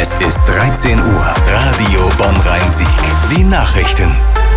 Es ist 13 Uhr. Radio Bonn-Rhein-Sieg. Die Nachrichten.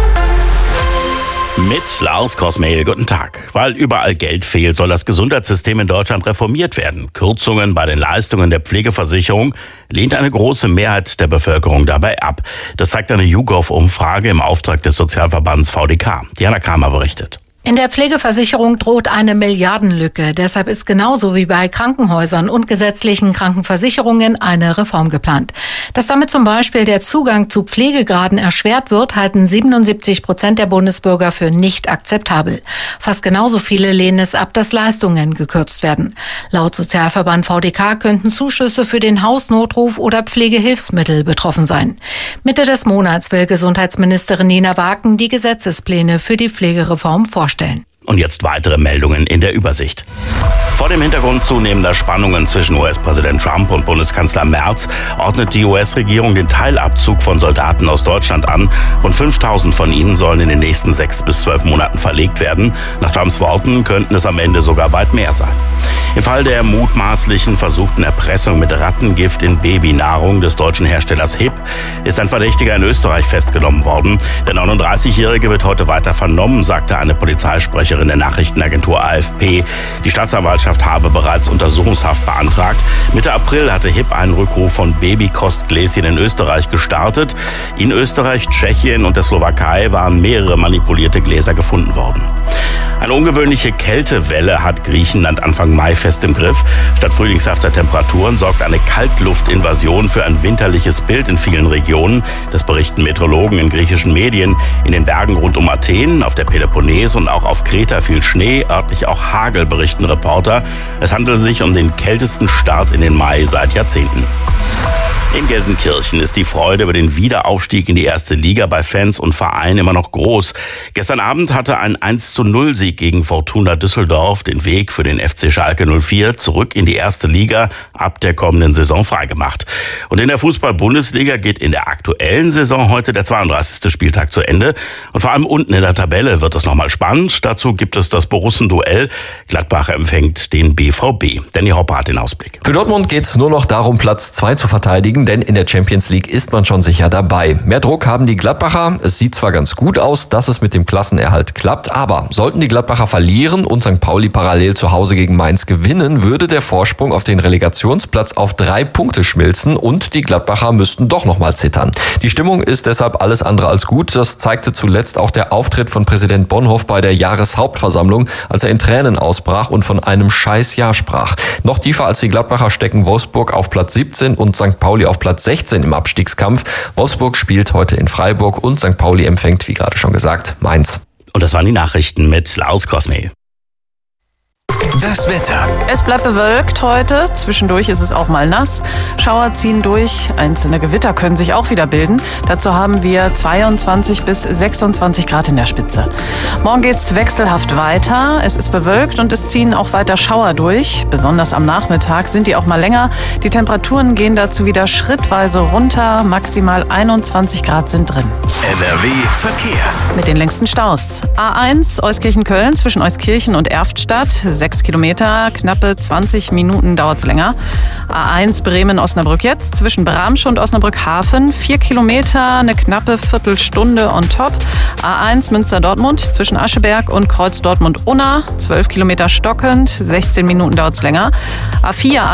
Mit Lars Kosmehl, guten Tag. Weil überall Geld fehlt, soll das Gesundheitssystem in Deutschland reformiert werden. Kürzungen bei den Leistungen der Pflegeversicherung lehnt eine große Mehrheit der Bevölkerung dabei ab. Das zeigt eine YouGov-Umfrage im Auftrag des Sozialverbands VDK. Diana Kramer berichtet. In der Pflegeversicherung droht eine Milliardenlücke. Deshalb ist genauso wie bei Krankenhäusern und gesetzlichen Krankenversicherungen eine Reform geplant. Dass damit zum Beispiel der Zugang zu Pflegegraden erschwert wird, halten 77% der Bundesbürger für nicht akzeptabel. Fast genauso viele lehnen es ab, dass Leistungen gekürzt werden. Laut Sozialverband VDK könnten Zuschüsse für den Hausnotruf oder Pflegehilfsmittel betroffen sein. Mitte des Monats will Gesundheitsministerin Nina Waken die Gesetzespläne für die Pflegereform vorstellen. Und jetzt weitere Meldungen in der Übersicht. Vor dem Hintergrund zunehmender Spannungen zwischen US-Präsident Trump und Bundeskanzler Merz ordnet die US-Regierung den Teilabzug von Soldaten aus Deutschland an. Rund 5.000 von ihnen sollen in den nächsten 6 bis 12 Monaten verlegt werden. Nach Trumps Worten könnten es am Ende sogar weit mehr sein. Im Fall der mutmaßlichen versuchten Erpressung mit Rattengift in Babynahrung des deutschen Herstellers HIP ist ein Verdächtiger in Österreich festgenommen worden. Der 39-Jährige wird heute weiter vernommen, sagte eine Polizeisprecherin der Nachrichtenagentur AFP. Die Staatsanwaltschaft habe bereits Untersuchungshaft beantragt. Mitte April hatte HIP einen Rückruf von Babykostgläschen in Österreich gestartet. In Österreich, Tschechien und der Slowakei waren mehrere manipulierte Gläser gefunden worden. Eine ungewöhnliche Kältewelle hat Griechenland Anfang Mai fest im Griff. Statt frühlingshafter Temperaturen sorgt eine Kaltluftinvasion für ein winterliches Bild in vielen Regionen. Das berichten Meteorologen in griechischen Medien. In den Bergen rund um Athen, auf der Peloponnes und auch auf Kreta fiel Schnee, örtlich auch Hagel, berichten Reporter. Es handelt sich um den kältesten Start in den Mai seit Jahrzehnten. In Gelsenkirchen ist die Freude über den Wiederaufstieg in die erste Liga bei Fans und Vereinen immer noch groß. Gestern Abend hatte ein 1:0-Sieg gegen Fortuna Düsseldorf den Weg für den FC Schalke 04 zurück in die erste Liga ab der kommenden Saison freigemacht. Und in der Fußball-Bundesliga geht in der aktuellen Saison heute der 32. Spieltag zu Ende. Und vor allem unten in der Tabelle wird es nochmal spannend. Dazu gibt es das Borussen-Duell. Gladbach empfängt den BVB. Danny Hopper hat den Ausblick. Für Dortmund geht es nur noch darum, Platz 2 zu verteidigen, denn in der Champions League ist man schon sicher dabei. Mehr Druck haben die Gladbacher. Es sieht zwar ganz gut aus, dass es mit dem Klassenerhalt klappt, aber sollten die Gladbacher verlieren und St. Pauli parallel zu Hause gegen Mainz gewinnen, würde der Vorsprung auf den Relegationsplatz auf 3 Punkte schmilzen und die Gladbacher müssten doch nochmal zittern. Die Stimmung ist deshalb alles andere als gut. Das zeigte zuletzt auch der Auftritt von Präsident Bonhoff bei der Jahreshauptversammlung, als er in Tränen ausbrach und von einem Scheißjahr sprach. Noch tiefer als die Gladbacher stecken Wolfsburg auf Platz 17 und St. Pauli auf Platz 16 im Abstiegskampf. Wolfsburg spielt heute in Freiburg und St. Pauli empfängt, wie gerade schon gesagt, Mainz. Und das waren die Nachrichten mit Lars Kosmehl. Das Wetter. Es bleibt bewölkt heute. Zwischendurch ist es auch mal nass. Schauer ziehen durch. Einzelne Gewitter können sich auch wieder bilden. Dazu haben wir 22 bis 26 Grad in der Spitze. Morgen geht es wechselhaft weiter. Es ist bewölkt und es ziehen auch weiter Schauer durch. Besonders am Nachmittag sind die auch mal länger. Die Temperaturen gehen dazu wieder schrittweise runter. Maximal 21 Grad sind drin. NRW Verkehr. Mit den längsten Staus. A1 Euskirchen-Köln zwischen Euskirchen und Erftstadt. 6 Kilometer, knappe 20 Minuten dauert es länger. A1 Bremen-Osnabrück jetzt zwischen Bramsche und Osnabrück-Hafen. 4 Kilometer, eine knappe Viertelstunde on top. A1 Münster-Dortmund zwischen Ascheberg und Kreuz Dortmund-Unna. 12 Kilometer stockend, 16 Minuten dauert es länger. A4